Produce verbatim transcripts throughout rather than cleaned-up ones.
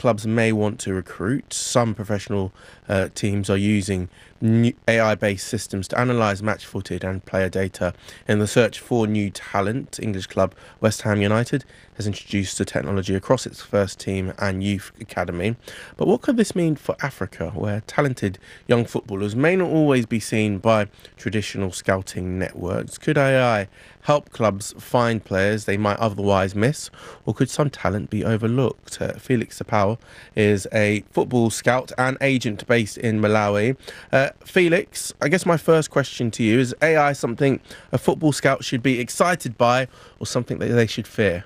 clubs may want to recruit. Some professional uh, teams are using new A I-based systems to analyse match footage and player data in the search for new talent. English club West Ham United has introduced the technology across its first team and youth academy. But what could this mean for Africa, where talented young footballers may not always be seen by traditional scouting networks? Could A I help clubs find players they might otherwise miss, or could some talent be overlooked? Uh, Felix Sapau is a football scout and agent based in Malawi. Uh, Felix, I guess my first question to you is, A I something a football scout should be excited by, or something that they should fear?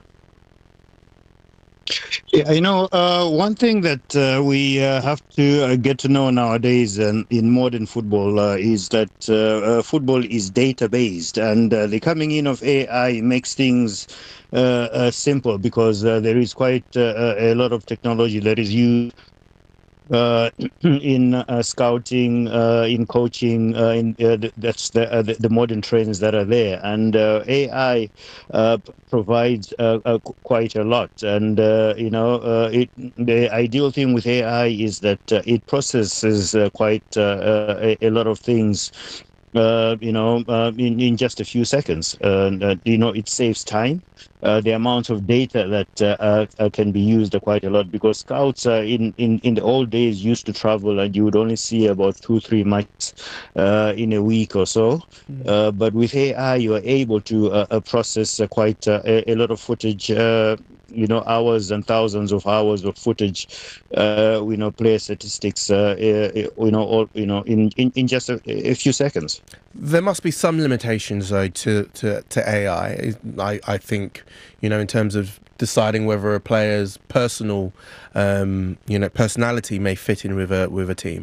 Yeah, you know, uh, one thing that uh, we uh, have to uh, get to know nowadays um, in modern football uh, is that uh, uh, football is data-based, and uh, the coming in of A I makes things uh, uh, simple, because uh, there is quite uh, a lot of technology that is used Uh, in uh, scouting, uh, in coaching, uh, in uh, th- that's the, uh, the the modern trends that are there, and uh, A I uh, p- provides uh, uh, qu- quite a lot. And uh, you know, uh, it the ideal thing with A I is that uh, it processes uh, quite uh, uh, a, a lot of things. Uh, you know, uh, in, in just a few seconds. Uh, uh, you know, it saves time. Uh, the amount of data that uh, uh, uh, can be used are quite a lot, because scouts uh, in, in, in the old days used to travel, and you would only see about two, three matches uh, in a week or so. Mm. Uh, but with A I, you are able to uh, uh, process uh, quite uh, a, a lot of footage, uh, you know, hours and thousands of hours of footage, uh, you know, player statistics, uh, uh, you know, all, you know, in, in, in just a, a few seconds. There must be some limitations, though, to, to, to A I. I, I think, you know, in terms of deciding whether a player's personal, um, you know, personality may fit in with a with a team.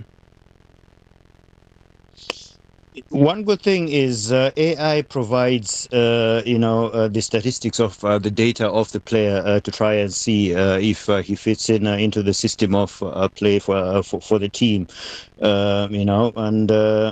One good thing is uh, A I provides, uh, you know, uh, the statistics of uh, the data of the player uh, to try and see uh, if uh, he fits in uh, into the system of uh, play for, uh, for for the team, uh, you know. And uh,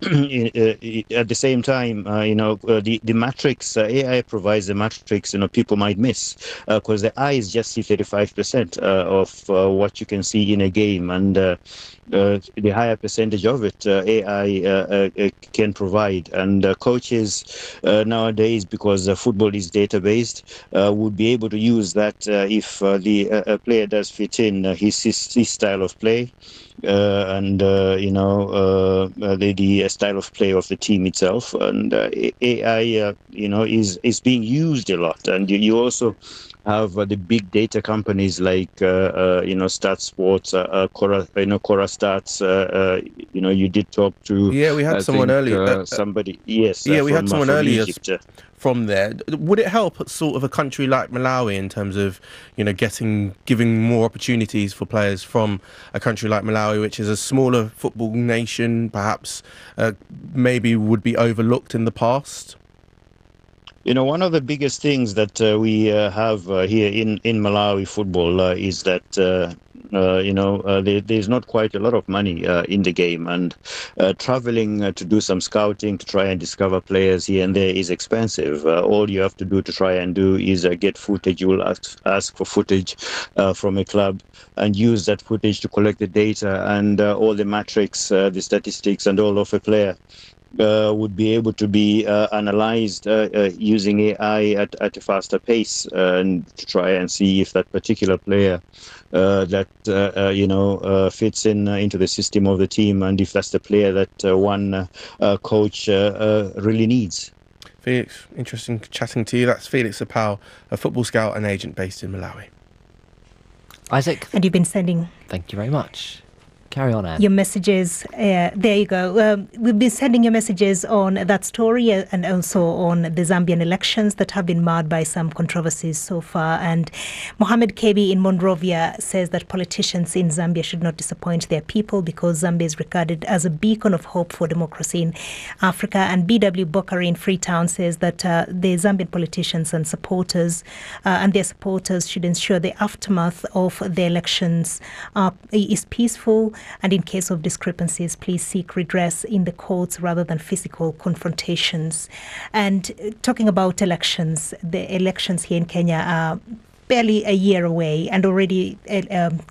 at the same time, uh, you know, uh, the the matrix uh, A I provides the matrix, you know, people might miss, because uh, the eyes just see thirty-five percent uh, of uh, what you can see in a game, and uh, uh, the higher percentage of it uh, A I uh, uh, can provide. And uh, coaches uh, nowadays, because uh, football is data based, uh, would be able to use that uh, if uh, the uh, player does fit in uh, his, his his style of play, uh, and uh, you know uh, the, the style of play of the team itself. And uh, A I uh, you know is is being used a lot, and you, you also have uh, the big data companies like uh, uh, you know Stats Sports, uh, uh, Cora, you know Cora Stats. Uh, uh, you know, you did talk to yeah, we had I someone think, earlier. Uh, Uh, somebody, yes, yeah, uh, we from, had someone uh, from earlier Egypt. Uh, from there. Would it help sort of a country like Malawi in terms of, you know, getting giving more opportunities for players from a country like Malawi, which is a smaller football nation, perhaps uh, maybe would be overlooked in the past? You know, one of the biggest things that uh, we uh, have uh, here in, in Malawi football uh, is that, uh, uh, you know, uh, there, there's not quite a lot of money uh, in the game. And uh, traveling uh, to do some scouting, to try and discover players here and there is expensive. Uh, all you have to do to try and do is uh, get footage. You will ask, ask for footage uh, from a club and use that footage to collect the data and uh, all the metrics, uh, the statistics and all of a player. Uh, would be able to be uh, analyzed uh, uh, using A I at, at a faster pace, uh, and to try and see if that particular player uh, that uh, uh, you know uh, fits in uh, into the system of the team, and if that's the player that uh, one uh, uh, coach uh, uh, really needs. Felix, interesting chatting to you. That's Felix Sapau, a football scout and agent based in Malawi. Isaac. And you've been sending... Thank you very much. Carry on, Anne. Your messages, uh, there you go. Um, we've been sending your messages on that story and also on the Zambian elections that have been marred by some controversies so far. And Mohammed Kebi in Monrovia says that politicians in Zambia should not disappoint their people because Zambia is regarded as a beacon of hope for democracy in Africa. And B W Bokari in Freetown says that uh, the Zambian politicians and supporters uh, and their supporters should ensure the aftermath of the elections are, is peaceful. And in case of discrepancies, please seek redress in the courts rather than physical confrontations. And talking about elections, the elections here in Kenya are barely a year away, and already um,